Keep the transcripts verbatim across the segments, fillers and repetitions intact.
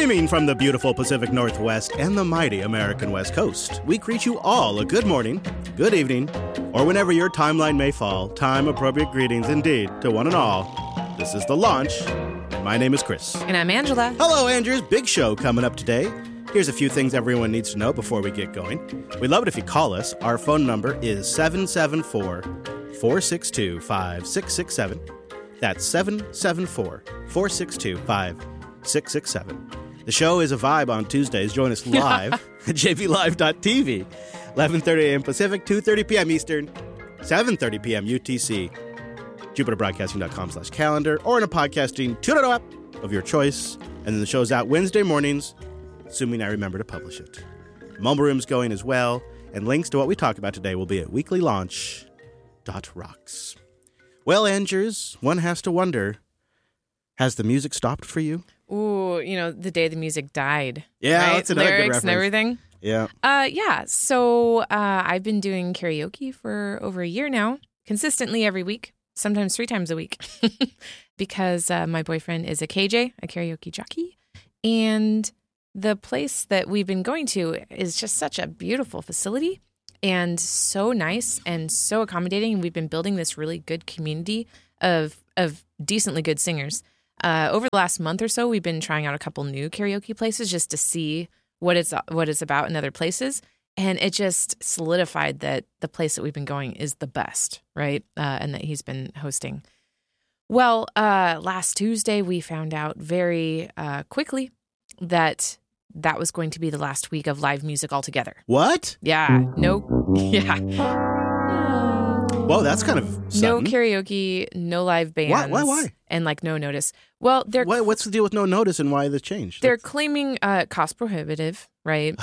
Streaming from the beautiful Pacific Northwest and the mighty American West Coast, we greet you all a good morning, good evening, or whenever your timeline may fall, time-appropriate greetings indeed to one and all. This is The Launch. My name is Chris. And I'm Angela. Hello, Andrews. Big show coming up today. Here's a few things everyone needs to know before we get going. We'd love it if you call us. Our phone number is seven seven four, four six two, five six six seven. That's seven seven four, four six two, five six six seven. The show is a vibe on Tuesdays. Join us live at j v live dot t v. eleven thirty a.m. Pacific, two thirty p.m. Eastern, seven thirty p.m. U T C. jupiter broadcasting dot com slash calendar, or in a podcasting two point oh app of your choice. And then the show's out Wednesday mornings, assuming I remember to publish it. Mumble Room's going as well, and links to what we talk about today will be at weekly launch dot rocks. Well, Andrews, one has to wonder, has the music stopped for you? Ooh, you know, the day the music died. Yeah, right? that's another good Lyrics reference. and everything. Yeah. Uh, yeah. So uh, I've been doing karaoke for over a year now, consistently every week, sometimes three times a week, because uh, my boyfriend is a K J, a karaoke jockey, and the place that we've been going to is just such a beautiful facility and so nice and so accommodating. We've been building this really good community of of decently good singers. Uh, over the last month or so, we've been trying out a couple new karaoke places just to see what it's what it's about in other places. And it just solidified that the place that we've been going is the best, right? Uh, and that he's been hosting. Well, uh, last Tuesday, we found out very uh, quickly that that was going to be the last week of live music altogether. What? Yeah. No. Yeah. Whoa, that's kind of No sudden. karaoke, no live bands. Why- why- why? And like no notice. Well, they're What, what's the deal with no notice and why the change? they're claiming uh, cost prohibitive, right?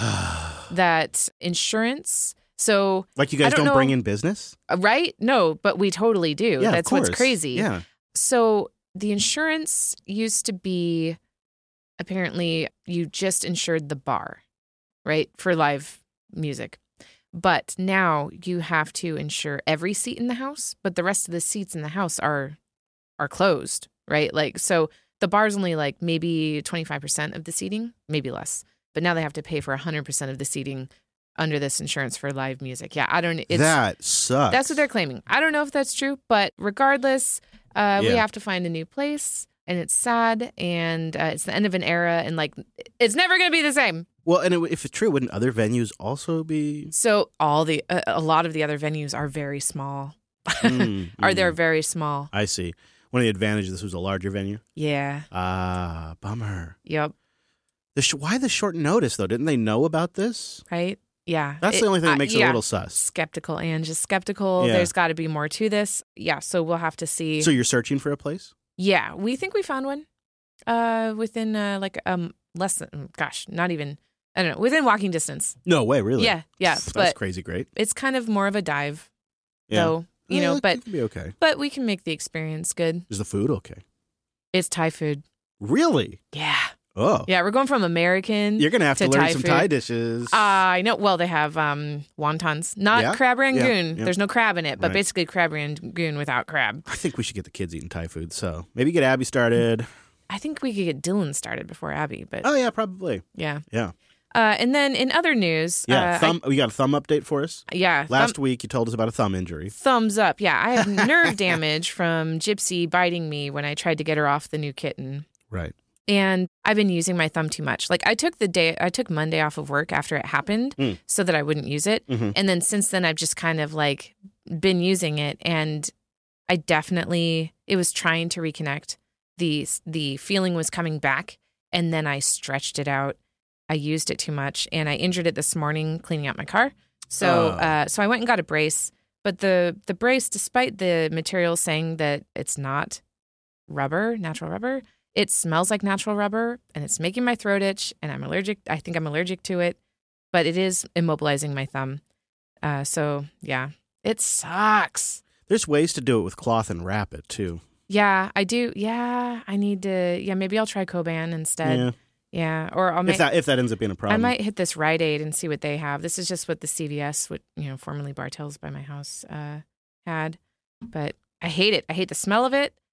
That insurance. So Like you I guys don't don't, bring know- in business? uh, right? No, but we totally do. Yeah, of That's what's course. crazy. Yeah. So the insurance used to be apparently you just insured the bar, right? For live music. But now you have to insure every seat in the house, but the rest of the seats in the house are are closed, right? Like, so the bar's only like maybe twenty-five percent of the seating, maybe less. But now they have to pay for one hundred percent of the seating under this insurance for live music. Yeah, I don't it's that sucks. That's what they're claiming. I don't know if that's true, but regardless, uh, we Yeah. have to find a new place, and it's sad, and uh, it's the end of an era, and like it's never going to be the same. Well, and it, if it's true, wouldn't other venues also be? So all the uh, a lot of the other venues are very small. Mm, Are mm. they very small? I see. One of the advantages, this was a larger venue. Yeah. Ah, bummer. Yep. The sh- why the short notice, though? Didn't they know about this? Right. Yeah. That's It- the only thing that uh, makes it yeah. a little sus. Skeptical and just skeptical. Yeah. There's got to be more to this. Yeah. So we'll have to see. So you're searching for a place? Yeah, we think we found one. Uh, within uh like um less than gosh, not even I don't know within walking distance. No way, really? Yeah, yeah, That's but crazy great. it's kind of more of a dive, Yeah. though. You Eh, know, it but could be okay. but we can make the experience good. Is the food okay? It's Thai food. Really? Yeah, Oh. yeah. We're going from American. You're going to have to to learn Thai some food. Thai dishes. I know. Well, they have um wontons, not Yeah? crab rangoon. Yeah, yeah. There's no crab in it, but Right. basically crab rangoon without crab. I think we should get the kids eating Thai food. So maybe get Abby started. I think we could get Dylan started before Abby, but Oh, yeah, probably. yeah. Yeah. Uh, and then in other news, Yeah. uh, thumb. We got a thumb update for us? I, yeah, Last thumb- week, you told us about a thumb injury. thumbs up. Yeah, I have nerve damage from Gypsy biting me when I tried to get her off the new kitten. Right. And I've been using my thumb too much. Like I took the day, I took Monday off of work after it happened Mm. so that I wouldn't use it. Mhm. And then since then, I've just kind of like been using it. And I definitely, it was trying to reconnect. The, the feeling was coming back. And then I stretched it out. I used it too much. And I injured it this morning cleaning out my car. So, Oh. uh, so I went and got a brace. But the, the brace, despite the material saying that it's not rubber, natural rubber, it smells like natural rubber, and it's making my throat itch, and I'm allergic. I think I'm allergic to it, but it is immobilizing my thumb. Uh, so, yeah, it sucks. There's ways to do it with cloth and wrap it, too. Yeah, I do. Yeah, I need to. Yeah, maybe I'll try Coban instead. Yeah. Yeah, or I'll If make. that, if that ends up being a I problem. might hit this Rite Aid and see what they have. This is just what the C V S, what you know, formerly Bartell's by my house, uh, had. But I hate it. I hate the smell of it.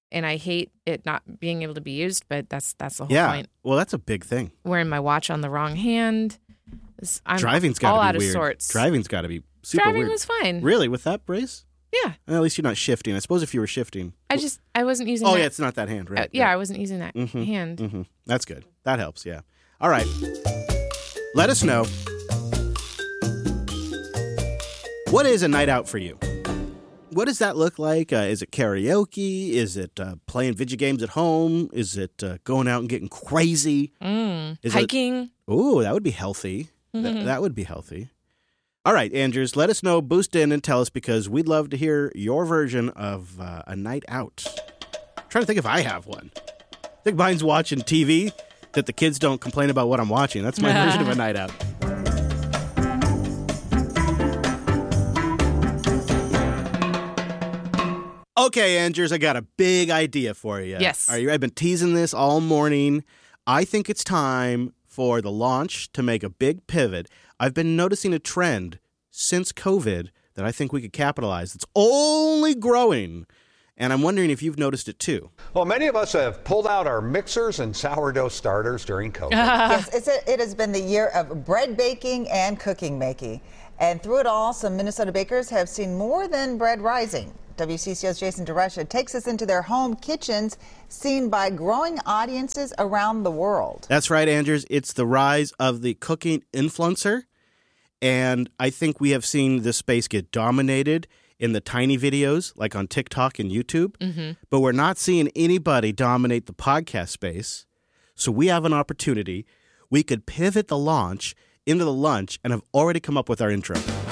and I hate it not being able to be used, but that's that's the whole yeah. point. Well, that's a big thing. Wearing my watch on the wrong hand. I'm Driving's got all to be out weird. of sorts. Driving's got to be super Driving weird. was fine. Really, with that brace? Yeah. Well, at least you're not shifting. I suppose if you were shifting. I just, I wasn't using Oh, that. yeah, it's not that hand, right? Uh, yeah, right. I wasn't using that Mhm, hand. Mm-hmm. That's good. That helps, yeah. All right. Let us know. What is a night out for you? What does that look like? Uh, is it karaoke? Is it uh, playing video games at home? Is it uh, going out and getting crazy? Mm. Is Hiking. Oh, that would be healthy. Mm-hmm. Th- that would be healthy. All right, Andrews, let us know. Boost in and tell us because we'd love to hear your version of uh, a night out. I'm trying to think if I have one. I think mine's watching T V that the kids don't complain about what I'm watching. That's my version of a night out. Okay, Andrews, I got a big idea for you. Yes. Are you? I've been teasing this all morning. I think it's time for the launch to make a big pivot. I've been noticing a trend since COVID that I think we could capitalize. It's only growing. And I'm wondering if you've noticed it too. Well, many of us have pulled out our mixers and sourdough starters during COVID. Yes, it's a, it has been the year of bread baking and cooking making. And through it all, some Minnesota bakers have seen more than bread rising. W C C O's Jason DeRusha takes us into their home kitchens seen by growing audiences around the world. That's right, Andrews. It's the rise of the cooking influencer. And I think we have seen this space get dominated in the tiny videos, like on TikTok and YouTube. Mm-hmm. But we're not seeing anybody dominate the podcast space. So we have an opportunity. We could pivot the launch into the lunch and have already come up with our intro.